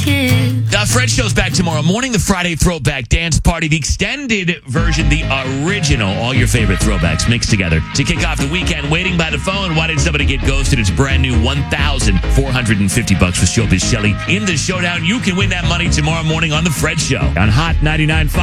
kid. The Fred Show's back tomorrow morning. The Friday Throwback Dance Party, the extended version, the original. All your favorite throwbacks mixed together to kick off the weekend. Waiting by the phone. Why did somebody get ghosted? It's brand new $1,450 with Showbiz Shelley in the showdown. You can win that money tomorrow morning on the Fred Show on Hot 99.5.